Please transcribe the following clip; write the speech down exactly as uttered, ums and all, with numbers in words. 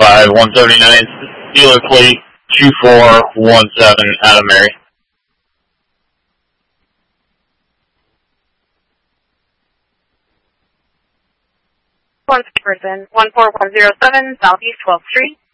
five one seventy-nine, dealer plate two four one seven, Adam Mary. One person, one four one zero seven, Southeast twelfth Street.